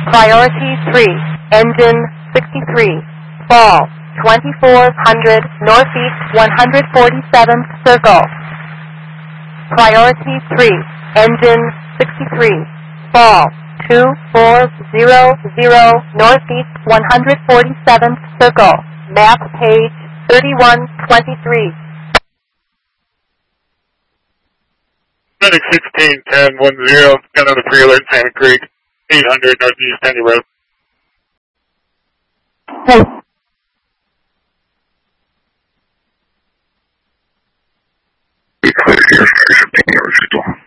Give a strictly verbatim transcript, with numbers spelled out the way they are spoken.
Priority three, engine sixty-three, fall twenty-four hundred northeast one hundred forty-seventh circle. Priority three, engine sixty-three, fall two four zero zero northeast one hundred forty-seventh circle. Map page thirty-one twenty-three. Medic sixteen ten one zero, got on the pre-alert Santa Creek, eight hundred northeast Penny Road. Hey, clear here, station, Penny Road,